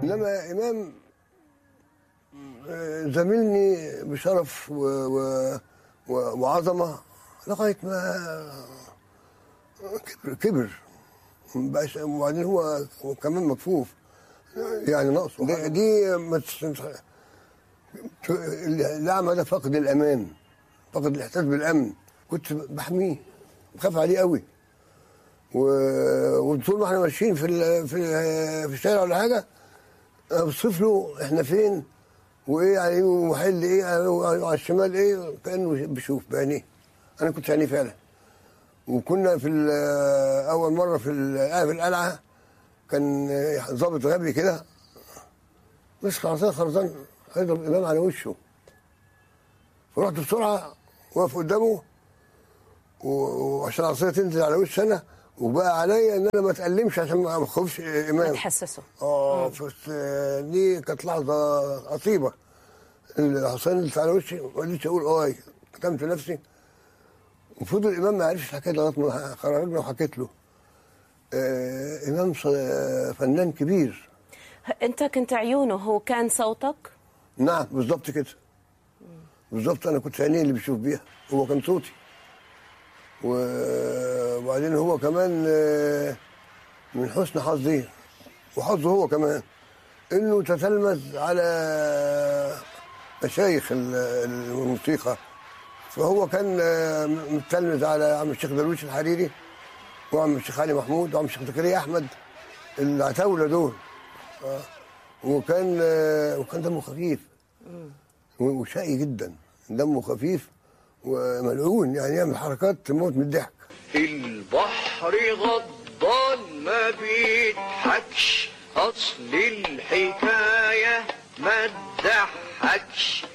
انما امام زميلني بشرف وعظمه لغايه ما كبر. وبعدين هو كمان مكفوف، يعني ناقصه دي الاعمى ده فقد الامان، فقد الاحساس بالامن. كنت بحميه، بخاف عليه قوي. وطول ما احنا ماشيين في الشارع ولا حاجه اوصف له احنا فين وايه عليه ومحل ايه على الشمال ايه، كانه بيشوف بعينيه. انا كنت عينيه فعلا. وكنا في اول مره في القلعه كان ضابط غبي كده مسك عصايه خرزان هيضرب الامام على وشه، فرحت بسرعه واقف قدامه وعشان العصايه تنزل على وشي انا، وبقى عليا ان انا ما اتألمش عشان ما اخوفش امام. تحسسه. دي كانت لحظه عصيبه. العصايه نزلت على وشي ما قدرتش اقول كتمت نفسي. وفضل الامام ما عرفش الحكايه لغايه ما خرجنا وحكيت له. امام فنان كبير. انت كنت عيونه، هو كان صوتك؟ نعم بالظبط كده. بالظبط، انا كنت عينيه اللي بيشوف بيها، هو كان صوتي. وبعدين هو كمان من حسن حظي وحظه هو كمان انه تتلمذ على مشايخ الموسيقى. فهو كان متلمذ على عم الشيخ درويش الحريري وعم الشيخ علي محمود وعم الشيخ زكريا احمد، العتاوله دول. وكان دمه خفيف وشقي جدا، دمه خفيف وملعون، يعني يعمل حركات تموت من الضحك. البحر غضبان ما بيضحكش، اصل الحكايه ما تضحكش.